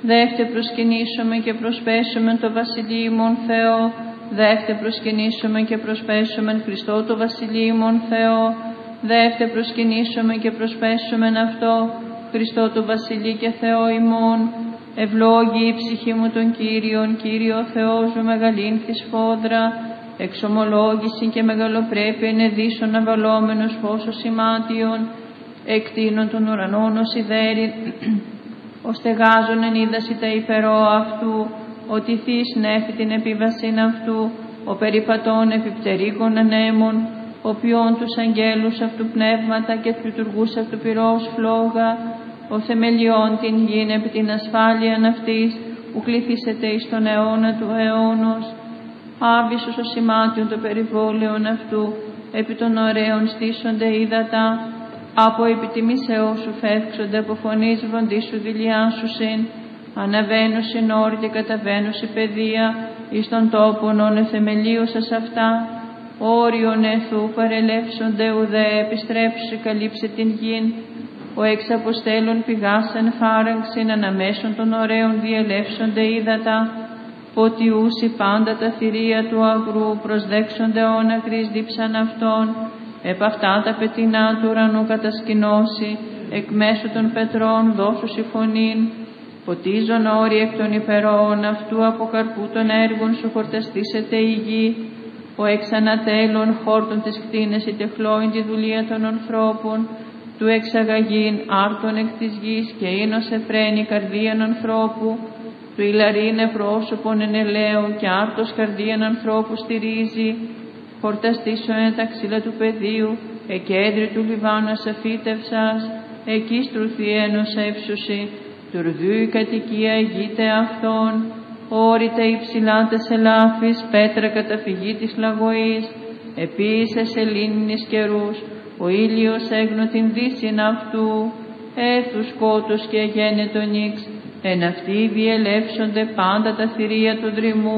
Δεύτε προσκυνήσουμε και προσπέσουμε το Βασιλείμον Θεό. Δεύτε προσκυνήσουμε και προσπέσουμε Χριστό το Βασιλείμον Θεό. Δεύτε προσκυνήσουμε και προσπέσουμε αυτό Χριστό το Βασιλεί και Θεό ημών. Ευλόγη η ψυχή μου τον Κύριον, Κύριο Θεός μου μεγαλύνθη σφόδρα. Εξομολόγηση και μεγαλοπρέπεια είναι δίσον αβαλόμενος φως σημάτιον. Εκτείνων των ουρανών ως ιδέρι, ως στεγάζον εν είδαση τα υπερό αυτού, ότι θείς νέφη την επίβασιν αυτού, ο περιπατών επιπτερίκων ανέμων, ο ποιόν τους αγγέλους αυτού πνεύματα και του λειτουργούς αυτού πυρός φλόγα, ο θεμελιών την γην επί την ασφάλειαν αυτής, που κληθήσεται εις τον αιώνα του αιώνος. Άβυσος ο σημάτιον το περιβόλαιον αυτού, επί των ωραίων στήσονται ύδατα, από επιτιμήσεώς σου φεύξονται, από φωνής βοντής σου δηλιάσουσιν, αναβαίνουσιν όρη και καταβαίνουσι παιδεία, εις των τόπων ον εθεμελίωσας αυτά, όριον εθού παρελεύσονται ουδέ επιστρέψουσι καλύψε την γην, ο εξ αποστέλων πηγάσεν χάραγξιν αναμέσων των ωραίων διελεύσονται ύδατα, ποτιούσι πάντα τα θηρία του αγρού προσδέξονται όνακρης δίψαν αυτών, επ' αυτά τα πετεινά του ουρανού κατασκηνώσει, εκ μέσω των πετρών δώσουσι φωνήν, ποτίζον όροι εκ των υπερών αυτού από καρπού των έργων σου χορταστήσεται η γη, ο εξ ανατέλων χόρτων της κτίνες η τεχλώην τη δουλεία των ανθρώπων, του εξαγαγήν άρτων εκ της γης και ίνος εφραίνει καρδίαν ανθρώπου, του ηλαρίνε πρόσωπον εν ελαίου και άρτος καρδίαν ανθρώπου στηρίζει, χορταστήσον τα ξύλα του πεδίου, εκέντρι του Λιβάνου αφήτευσας, εκεί στρουθεί ένος έψουσι, τουρδού η κατοικία εγείται αυτών, όρητα υψηλά τες ελάφης, πέτρα καταφυγή της λαγωής, επίσης σελήνινης καιρούς, ο ήλιος έγνω την δύσιν αυτού, έθους σκότους και γένετο νύξ, εν αυτοί διελεύσονται πάντα τα θηρία του δρυμού,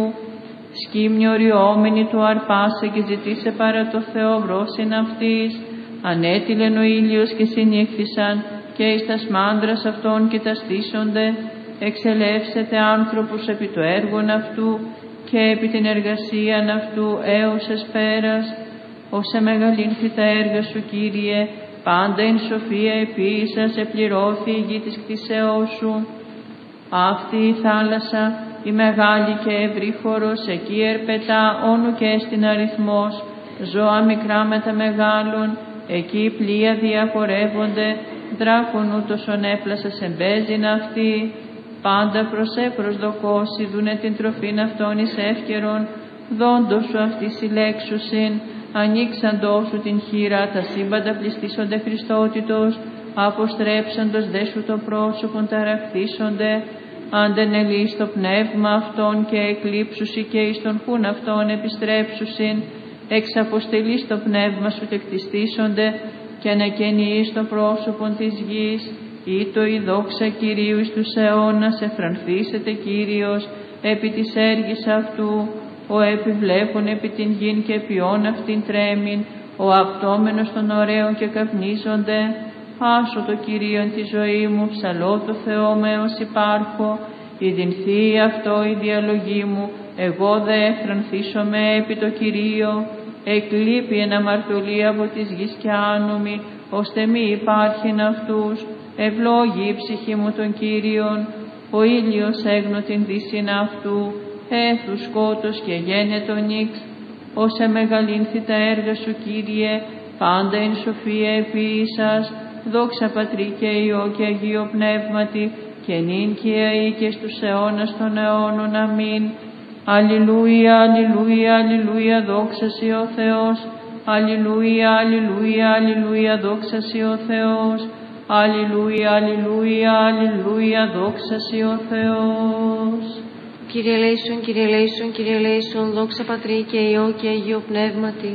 σκύμνη οριόμενη του αρπάσε και ζητήσε παρά το Θεό βρόσιν αυτής, ανέτειλεν ο ήλιος και συνήχθησαν και εις τας μάντρας αυτών και τα στήσονται, εξελεύσεται άνθρωπος επί το έργον αυτού και επί την εργασίαν αυτού έως εσπέρας, όσε μεγαλύνθη τα έργα σου Κύριε, πάντα εν σοφία επίσης επληρώθη η γη της κτήσεώς σου. Αυτή η θάλασσα, η μεγάλη και ευρύχωρος, εκεί ερπετά όνου και στην αριθμός, ζώα μικρά με τα μεγάλων, εκεί πλοία διαπορεύονται, δράκων ούτωσον έπλασα σε μπέζιν αυτή, πάντα προσδοκώσει δούνε την τροφήν αυτών εις εύκαιρον, δόντος σου αυτή συλλέξουσιν, ανοίξαντός σου την χείρα, τα σύμπαντα πληστήσονται Χριστότητος, αποστρέψαντος δε σου το πρόσωπον ταραχθήσονται, αντενελείς το πνεύμα αυτών και εκλείψουσι και εις τον χούν αυτών επιστρέψουσιν, εξαποστελείς το πνεύμα σου τεκτιστήσονται και ανακαινείς το πρόσωπον της γης, ή το η δόξα Κυρίου εις τους αιώνας εφρανθήσεται Κύριος επί της έργης αυτού, ο επιβλέπων επί την γην και ποιόν αυτήν τρέμην, ο απτόμενος των ωραίων και καπνίζονται. Άσω το Κυρίον τη ζωή μου, ψαλώ το Θεό με ως υπάρχω, ειδυνθεί αυτό η διαλογή μου, εγώ δε εφρανθήσομαι επί το Κυρίο, εκλείπει εν αμαρτωλία από της γης και άνομη, ώστε μη υπάρχειν αυτούς, ευλόγη η ψυχή μου τον Κύριον, ο ήλιος έγνω την δύσιν αυτού, έθους σκότος και γένετο νύξ, όσε μεγαλύνθη τα έργα σου Κύριε, πάντα εν σοφία επίησας, δόξα Πατρί και Υιό και Αγίο Πνεύματι, και νυν και αεί και στους αιώνας των αιώνων. Αμήν. Αλληλούια, αλληλούια, αλληλούια, δόξα Συ ο Θεός. Αλληλούια, αλληλούια, αλληλούια, δόξα Συ ο Θεός. Αλληλούια, αλληλούια, αλληλούια, δόξα Συ ο Θεός. Κύριε ελέησον, Κύριε ελέησον, Κύριε ελέησον, δόξα Πατρί και Υιό και Αγίο Πνεύματι.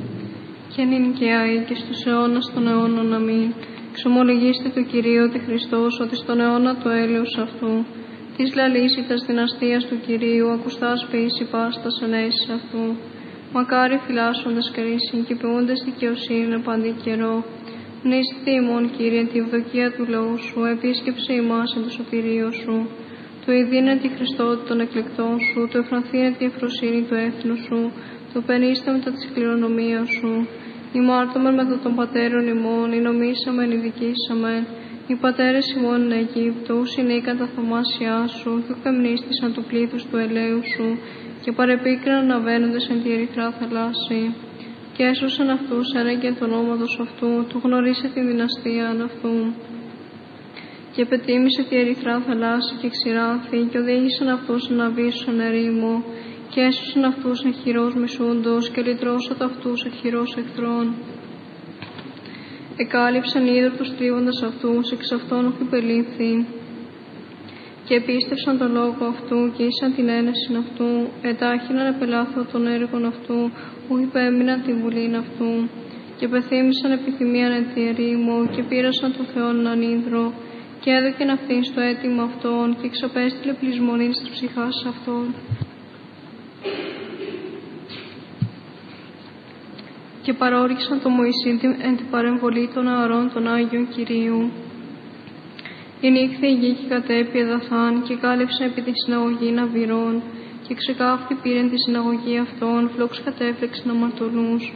Και νυν και αεί και στους αιώνας των αιώνων. Αμήν. Εξομολογήστε το Κυρίο τη Χριστός, ότι στον αιώνα του έλεους αυτού, της λαλήσει τας δυναστείας του Κυρίου, ακουστάς ποιήσει πάστας ενέσεις αυτού. Μακάρι φυλάσσοντες κρίσιν και ποιούντες δικαιοσύνη παντή καιρό. Νηστήμων, Κύριε, τη ευδοκία του λαού σου, επίσκεψε ημάς εν το σωτηρίο σου. το ειδίνε τη Χριστότητα των εκλεκτών σου, το εφρανθύνε τη ευφροσύνη του έθνου σου, το πενίστε μετά της κληρονομίας σου. Ημάρτωμεν μετά των πατέρων ημών, εινομήσαμεν, ειδικήσαμεν. Οι πατέρες ημών εν Αιγύπτου συνήκαν τα θαυμάσια σου, και ουκεμνίστησαν του πλήθους του ελαίου σου, και παρεπίκριναν αβαίνοντες εν τη ερυθρά θαλάσση. Και έσωσαν αυτούς ένεγκεν τον όματος αυτού, του γνωρίσε τη δυναστεία αυτού. Και πετίμησε τη ερυθρά θαλάσση και ξηράθη, και οδήγησαν αυτούς να βήσουν ερήμο, και έσωσαν αυτούς εν χειρός μισούντος, και λυτρώσαν αυτούς εν χειρός εχθρών. Εκάλυψαν είδωρ τους τρίβοντας αυτούς, εξ αυτών ουκ υπελήφθη. Και επίστευσαν τον λόγο αυτού, και ήσαν την ένεση αυτού, ετάχυναν επελάθω των έργων αυτού, ου υπέμειναν τη βουλήν αυτού. Και πεθύμησαν επιθυμίαν εν τη ερήμο, και πήρασαν το Θεόν ανίδρο, και έδωκεν αυτήν στο αίτημα αυτών, και εξαπέστειλε πλεισμονήν στις ψυχάς αυτών. Και παρόριξαν το Μωυσήν εν την παρεμβολή των αερών των Άγιων Κυρίου. Ενήχθη η γη και κατέπη εδαθάν, και κάλυψαν επί τη συναγωγή αβυρών, και ξεκάφτη πήρεν τη συναγωγή αυτών, φλόξ κατέφλεξαν αμαρτωλούς.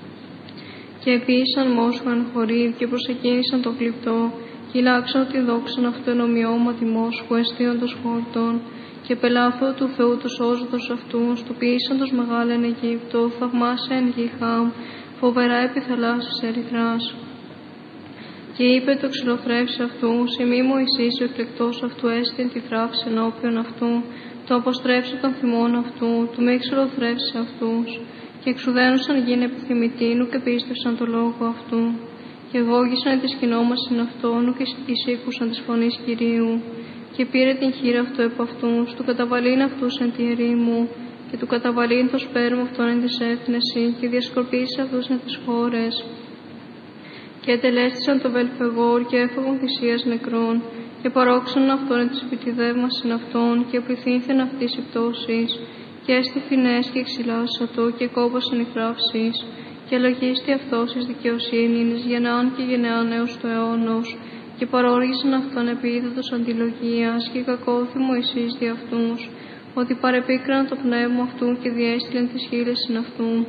Και επίησαν μόσχου χωρίδ, και προσεκίνησαν το κλειπτό, και λάξαν ότι δόξαν αυτό εν ομοιώματι μόσχου, εστίοντος χόρτων, και πελάθω του Θεού του σώζοντος αυτούς, του ποιήσαντος μεγάλα εν Αιγύπτο, θαυμάσια εν γη Χάμ, φοβερά επί θαλάσσης ερυθράς. Και είπε το ξυλοθρεύσει αυτούς, ημί Μωυσής ο εκλεκτός αυτού έστειν τη θράψη ενώπιον αυτού, το αποστρέψει των θυμών αυτού, του μη ξυλοθρεύσει αυτούς. Και εξουδένωσαν γίνε επιθυμητήνου και πίστευσαν το λόγο αυτού. Και γόγησαν τη σκηνόμασιν αυτόν, και εισήκουσαν της φωνής Κυρίου. Και πήρε την χείρα αυτού επ' αυτούς, του καταβαλήν αυτούς εν τη ερήμου, και του καταβαλήν το σπέρμα αυτόν εν της έθνεση, και διασκορπίσει αυτούς εν τις χώρες. Και ετελέστησαν το Βελφεγόρ, και έφαγον θυσίας νεκρών, και παρόξαν αυτόν εν της επιτιδεύμασιν αυτών, και πληθύνθεν αυτής η πτώσης, και έστι φινές και εξηλάσατο, και κόπασαν οι θράψεις, και λογίστη αυτός εις δικαιοσύνης, γενεάν και γενεάν έως το αιώνος, και παρόργησαν αυτόν επί είδατος αντιλογίας, και κακόθη Μωυσής δι' αυτούς, ότι παρεπίκραν το πνεύμα αυτού και διέστειλεν τις χείλες συν αυτού.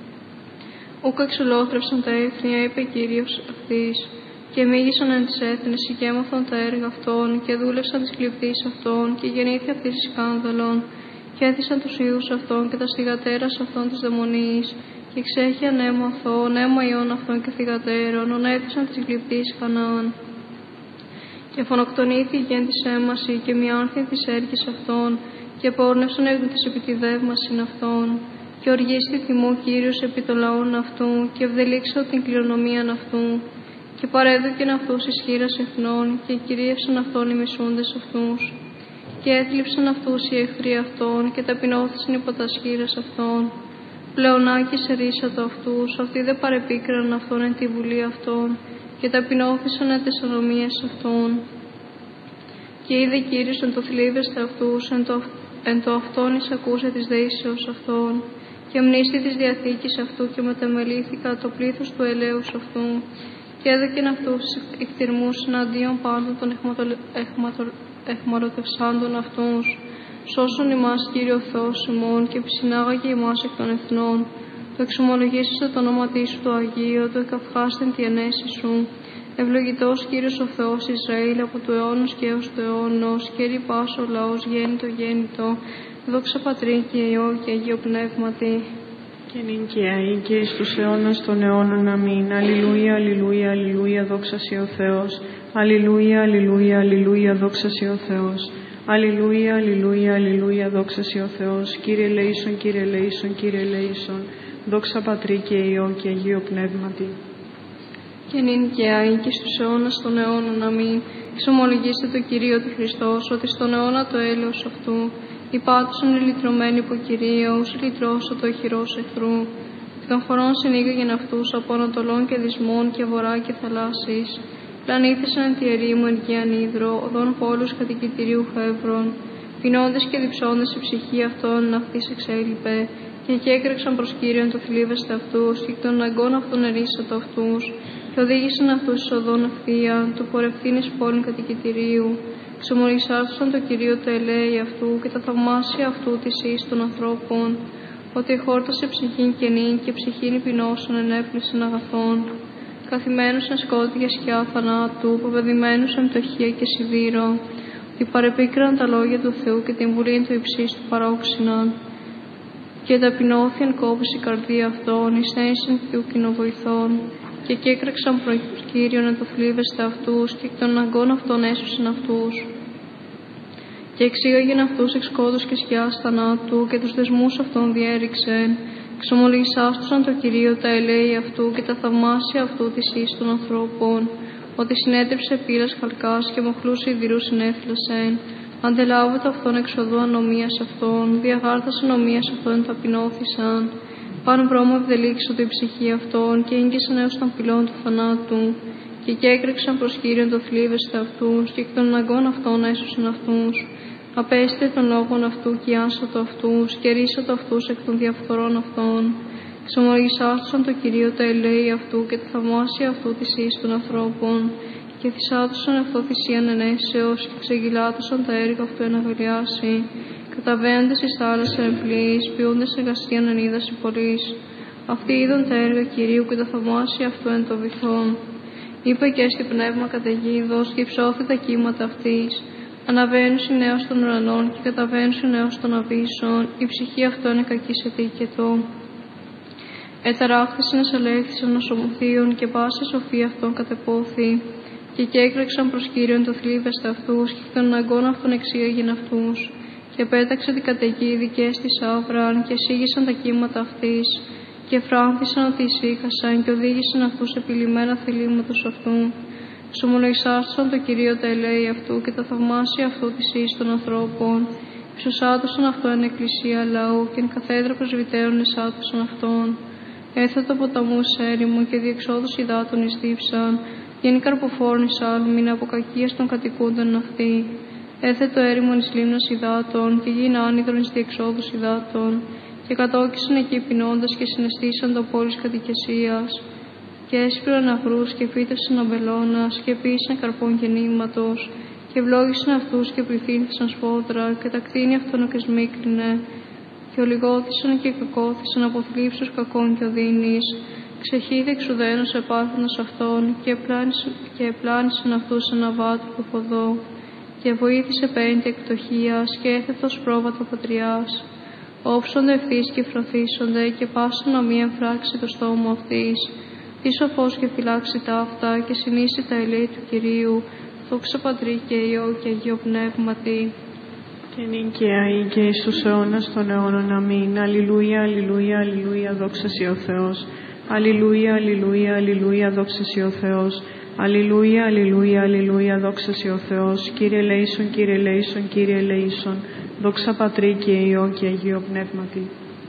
Ούκ εξολόθρευσαν τα έθνια, είπε Κύριος αυτής, και μίγησαν εν τις έθνες, και έμαθαν τα έργα αυτών, και δούλευσαν τις κλειπτής αυτών, και γεννήθη αυτής εις σκάνδαλον, και έθισαν τους ιούς αυτών και τα θυγατέρας αυτών της δαιμονής, και ξέχιαν αίμα αθώων, αίμα ιών αυτών και θυγατέρων, ονέθισαν τις κλειπτής Χανaan. Και φωνοκτονήθη η γέν της έμαση, και μοιάνθη της έργης αυτών, και πόρνευσαν έγνου της επιτιδεύμασιν αυτών. Και οργίστη θυμού Κύριος επί των λαών αυτού, και ευδελίξω την κληρονομίαν αυτού. Και παρέδωκεν αυτούς εις χείρας εθνών, και κυρίευσαν αυτόν οι μισούντες αυτούς. Και έθλιψαν αυτούς οι εχθροί αυτών, και ταπεινώθησαν υπό τας χείρας αυτών. Πλεονάκης ερίσατο αυτούς, αυτοί δεν παρεπίκραν αυτόν εν τη βουλή αυτών, και ταπεινώθησαν εν τες ανομίες αυτών. Και είδε Κύριος εν το θλίβεστε αυτούς, εν το αυτόν εισακούσε της δεήσεως αυτών, και μνήστη της διαθήκης αυτού, και μετεμελήθηκα το πλήθος του ελαίους αυτού, και έδωκεν αυτούς εκτιρμούς εναντίον πάντων των εχμαλωτευσάντων αυτούς. Σώσον ημάς Κύριο Θεός ημών, και επισυνάγαγε ημάς εκ των εθνών. Το εξομολογήσεσαι το όνομα σου το Αγίο, το εκαυχάστην τη ενέση σου. Ευλογητός Κύριος ο Θεός Ισραήλ από του αιώνος και έως του αιώνος, και ρηπάς ο λαός γέννητο γέννητο, δόξα Πατρί και Υιό και Αγίο Πνεύματι. Και νυν και αεί και εις τους αιώνας των αιώνων. Αμήν. Αλληλούια, αλληλούια, αλληλούια, δόξα σοι ο Θεός. Αλληλούια, αλληλούια, αλληλούια, δόξα σοι ο Θεός. Αλληλούια, αλληλούια, αλληλούια, δόξα σοι ο Θεός. Κύριε ελέησον, Κύριε ελέησον, Κύριε ελέησον. Δόξα Πατρί και Υιό και Αγίο Πνεύματι. Και νυν και αεί και στους αιώνας των αιώνων. Αμήν. Εξομολογήστε το Κυρίο του Χριστός, ότι στον αιώνα το έλεος αυτού υπάτουσαν οι λυτρωμένοι που Κυρίως λυτρώσω το οχυρός εχθρού. Εκ των χωρών συνήγαγεν αυτούς από ανατολών και δυσμών και βορρά και θαλάσσης. Πλανήθησαν εν τη ερήμου εν γη ανίδρο, οδόν πόλους κατοικητηρίου Χεύρων. Πεινώντες και διψώντες η ψυχή αυτών αυτής εξέλιπε, και εκέκρεξαν προς Κύριον το θλίβεστε αυτούς, και εκ των αγκών αυτών ερίσατο αυτούς, και οδήγησαν αυτούς εις οδόν ευθεία, του πορευθύνης πόλην κατοικητηρίου. Εξομολογησάστησαν το Κυρίο τα ελέη αυτού και τα θαυμάσια αυτού της εις των ανθρώπων, ότι εχόρτασε ψυχήν κενήν και ψυχήν πεινώσεων ενέπλησεν αγαθών, καθημένους εν σκότη και σκιά θανάτου, ποπεδημένους εν πτωχία και σιδήρο, ότι παρεπίκραν τα λόγια του Θεού και την βουλήν του υψίστου του παρόξυναν, και ταπεινώθη εν κόπους η καρδία αυτών, εις ένσυν του κοινοβοηθών, και κέκραξαν προς Κύριον εν το θλίβεστε αυτούς, και εκ των αναγκών αυτών έσωσεν αυτούς. Και εξήγαγεν αυτούς εξ σκότους και σκιάς θανάτου, και τους δεσμούς αυτών διέριξεν. Εξομολογησάστουσαν το Κυρίο τα ελέη αυτού και τα θαυμάσια αυτού της εις των ανθρώπων, ότι συνέτρεψε πύλας χαλκάς και μοχλούς σιδηρούς συνέφυλασεν. Αντελάβεται αυτόν εξοδού ανομίας αυτών, διαγάρθας ανομίας αυτών ταπεινώθησαν. Παν βρώμα ευδελίξωτο η ψυχή αυτών, και ήγγισαν έως των πυλών του θανάτου, και κέκρεξαν προς Κύριον το θλίβεστε αυτούς, και εκ των αναγκών αυτών έσωσαν αυτούς. Απέστειλε των λόγων αυτού και άσωτο αυτούς, και ρίσατο αυτούς εκ των διαφθορών αυτών. Εξομολογησάστουσαν το Κυρίο τα ελέη αυτού και τα θαυμάσια αυτού της εις των ανθρώπων, και θυσάτουσαν αυτό θυσίαν ενέσεως, και ξεγυλάτουσαν τα έργα αυτού εν αγαλιάσει. Καταβαίνοντες εις θάλασσαν εν πλοίης, ποιούντες εργασίαν εν ύδαση πολλής. Αυτοί είδαν τα έργα Κυρίου και τα θαυμάσια αυτού εν το βυθό. Είπε και στη πνεύμα καταιγίδος, και υψώθη τα κύματα αυτής. Αναβαίνουσιν έως των ουρανών και καταβαίνουσιν έως των αβύσσων, η ψυχή αυτό είναι κακή σε τίκετο. Εταράχθησιν εσαλέχθησαν νοσομουθείων και πάση σοφία αυτών κατεπόθη. Και κέκρεξαν προς Κύριον το θλίβεστε αυτούς, και εκ των αναγκών αυτών εξήγαγεν αυτούς. Και πέταξε την καταιγίδη και έστης άβραν, και εισήγησαν τα κύματα αυτής. Και φράνθησαν ότι ησύχασαν, και οδήγησαν αυτούς επιλυμμένα θελήματος αυτού. Εξομολογησάστουσαν το Κυρίο τα ελέη αυτού και τα θαυμάσια αυτού της εις των ανθρώπων. Υψωσάτουσαν αυτό εν εκκλησία λαού, και εν καθέδρα πρεσβυτέρων εισάτουσαν αυτόν. Έθετο ποταμούς έρημο και διεξόδους υδάτων εις δίψαν, γίνει καρποφόρων εις άλμην από κακίας των κατοικούντων αυτή. Έθετο έρημον εις λίμνας υδάτων, και γίνει άνυδρον εις διεξόδους υδάτων. Και κατόκισαν εκεί πεινώντας και συναισθήσαν το πόλης κατοικεσίας. Και έσπηραν αγρούς και φύτευσαν αμπελώνας, και ποίησαν καρπών γεννήματος, και ευλόγησαν αυτούς και πληθύνθησαν σφόδρα, και τα κτίνη αυτών οκεσμίκρινε. Και ολιγώθησαν και κακώθησαν από θλίψους κακών και οδύνης. Ξεχύδι εξουδένος επάρχοντος αυτών, και επλάνησαν αυτούς σε ναβάτου του ποδό. Και βοήθησε πέντε εκτοχίας, και έθετος πρόβατο πατριάς. Όψονται ευθύς και φροθήσονται, και πάσαν να μία φράξει το στόμα αυτής. Τι σοφός και φυλάξει τα αυτά, και συνήσει τα ελέη του Κυρίου, δόξα Πατρί και Υιό και Αγίο Πνεύματι. Και νυν και αεί και εις τους αιώνας των αιώνων. Αμήν. Αλληλούια, αλληλούια, αλληλούια, δόξα σοι ο Θεός. Αλληλούια, αλληλούια, αλληλούια, δόξα σοι ο Θεός. Αλληλούια, αλληλούια, αλληλούια, δόξα σοι ο Θεός. Κύριε ελέησον, Κύριε ελέησον, Κύριε ελέησον. Δόξα Πατρί και Υιό και Αγίο Πνεύματι.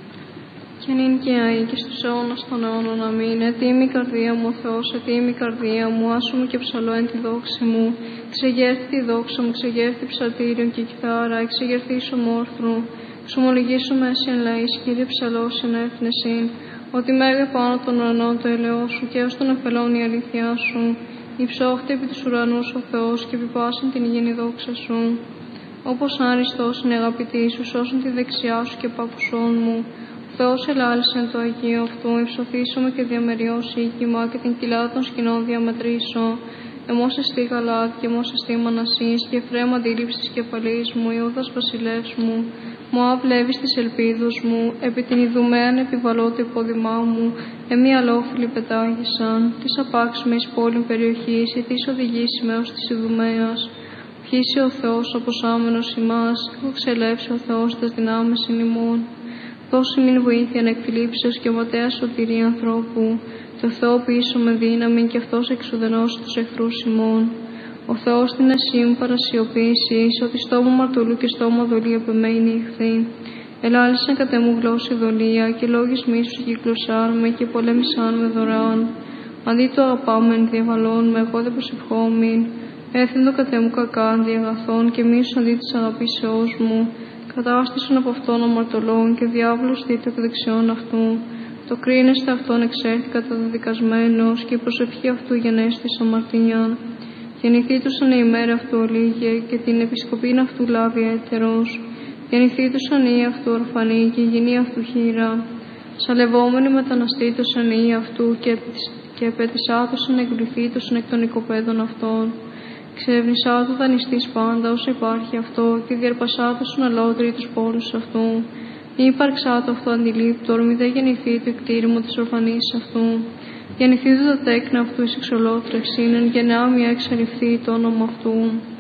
Και νυν και αεί και στους αιώνας των αιώνων. Αμήν. Ετοίμη η καρδία μου, ο Θεός, ετοίμη η καρδία μου, άσου μου και ψαλώ εν τη δόξη μου. Ξεγέρθη τη δόξα μου, ξεγέρθη ψαλτήριον και κιθάρα, εξεγερθή ομόρθρου. Ξομολογήσω με εσύ εν λαείς, Κύριε ψαλώ εν έθνεσιν. Ότι μέγε πάνω των ουρανών το ελαιό σου, και έως των αφελών η αλήθειά σου. Υψώχτε επί τους ουρανούς ο Θεός, και επιπάσιν την υγιεινή δόξα σου. Όπως άριστος είναι αγαπητή σου, σώσουν τη δεξιά σου και παπουσών μου. Θεός ελάλησε το Αγίο αυτού, υψωθήσομαι και διαμεριώσει η κοιμά και την κοιλά των σκηνών διαμετρήσω. Εμώς εστί Γαλάτ και εμώς εστί Μανασσής και Εφραίμ αντίληψη της κεφαλής μου, Ιούδας βασιλεύς μου. Μωάβ Λέβης της ελπίδος μου, επί την Ιδουμαίαν επιβαλώ το υπόδημά μου, εμεί αλόφιλοι πετάγησαν. Της απάξουμε εις πόλην περιοχής, ή της οδηγήσει με ως της Ιδουμαίας. Ποιήσει ο Θεός όπως άμενος ημάς, εξελεύσει ο Θεός τας δυνάμεις εν ημών. Δώσε μην βοήθεια εκφυλίψεως και ματέα σωτηρία ανθρώπου. Το Θεό πίσω με δύναμη και αυτός εξουδενώσει τους εχθρούς ημών. Ο Θεός την εσύ μου παρασιοποίησης, ότι στόμα μαρτωλού και στόμα δολία επεμένη ηχθεί. Ελάλησαν κατ' μου γλώσση δολία και λόγης μίσους κύκλωσάν με και πολέμησάν με δωρεάν. Αντί το αγαπάμεν διαβαλών με εγώ δεν προσευχόμην. Έθεντο κατ' μου κακάν διαγαθών και μίσους αντί της αγαπήσεώς μου. Κατάστησαν από αυτόν αμαρτωλών και διάβολος δίτω εκ δεξιών αυτού. Το κρίνεστε αυτόν εξέλθει καταδεδικασμένος και η προσευχή αυτού γενέστης αμαρτινιάν. Γεννηθήτουσαν η ημέρα αυτού ολίγε και την επισκοπήν αυτού λάβει έτερος. Γεννηθήτουσαν οι αυτού ορφανοί και η γυνή αυτού χείρα. Σαλευόμενοι μεταναστήτωσαν οι αυτού και επετισάτωσαν εκπληθήτωσαν εκ των οικοπαίδων αυτών. Ξερευνησάτου δανειστής πάντα όσο υπάρχει αυτό και διαρπασάτωσαν αλότριοι τους πόνους αυτού. Μη υπάρξάτου αυτό αντιλήπτορ, μη δε γεννηθεί το εκτήρημο της ορφανής αυτού. Γεννηθήτω τα τέκνα αυτού εις εξολότρεξην, γεννά μια εξαλειφθεί το όνομα αυτού.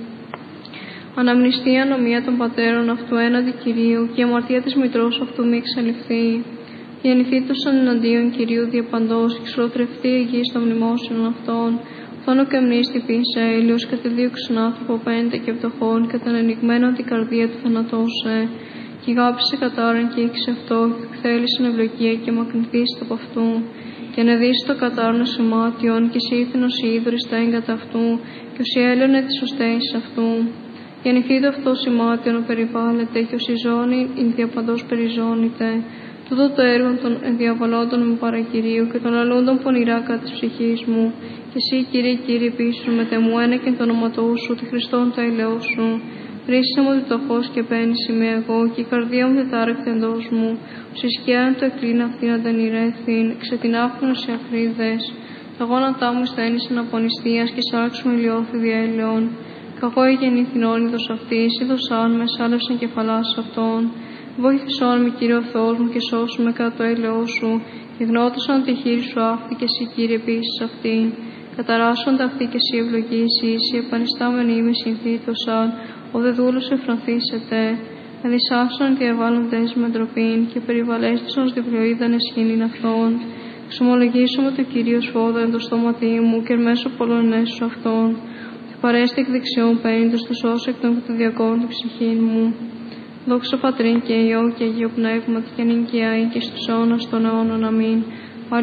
Αναμνηστεί η ανομία των πατέρων αυτού έναντι Κυρίου και η αμαρτία της μητρός αυτού μη εξαλειφθεί. Γεννηθήτωσαν εναντίον Κυρίου διαπαντός και εξολοτρευτεί η γη των μνημόσυνων αυτών. Θόνο και μνήστη πίσα έλειος, κατεδίωξαν άνθρωπο πέντε και φτωχών, κατανενιγμένον την καρδία του θανατώσε. Και γάπησε κατάραν και ήξε αυτό, και θέλησε ευλογία και μακρυνθείς από αυτού. Και ανεδίσει το κατάρνο σημάτιον, και σύθινος η είδωρη στα έγκατα αυτού, και ο σιέλωνε τις οστέης αυτού. Γεννηθείτο αυτό σημάτιον περιβάλλεται, και ο σιζώνη ειν διαπαντός περιζώνεται. Τούτο το έργο των διαβολόντων μου παρακυρίου και των αλλούντων πονηρά κατά της ψυχής μου. Και εσύ, Κύριε, Κύριε, πίσω με μου ένεκεν το ονοματό σου, τη Χριστόν τα ελαιό σου. Ρίσε μου το φτωχός και παίρνεις είμαι εγώ, και η καρδία μου τετάρεκτε εντός μου. Συσκιάν το εκλίν αυτήν αντανηρέθην, ξετινάφθηνος σε αφρίδες. Τα γόνατά μου στένησαν από νηστείας και σάρξ μου ηλιώθη διέλεον. Καγώ γεννήθην όνειδος αυτής, είδωσάν με, σάλευσαν κεφαλάς αυτών. Βοήθησόν με, Κύριε ο Θεός μου, και σώσου με κατά το έλεό σου. Και γνώτωσαν τη χείρη σου αυτή, και εσύ, Κύριε, επίσης αυτή. Καταράσσοντα αυτή και εσύ ευλογήσεις, οι επανιστάμενοι με συνθήτωσαν, ο δε δούλος εφρανθήσεται. Εδισάσαν και εβάλλοντες με ντροπήν, και περιβαλέστησαν διπλοείδαν εσχήνην αυτών. Εξομολογήσουμε το Κύριο σφόδα εν το στόματί μου, και εν μέσω πολλών έσου αυτών. Και παρέστη εκ δεξιών πέντε στο σώσο εκ των καταδιακών του ψυχήν μου. Δόξα Πατρί και Υιό και Αγίο Πνεύματι και νικιάη και στους αιώνας των αιώνων. Αμήν.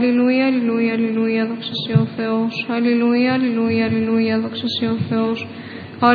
Αλληλούια, αλληλούια, αλληλούια, δόξα σοι ο Θεός. Αλληλούια, αλληλούια, αλληλούια, δόξα σοι ο Θεός.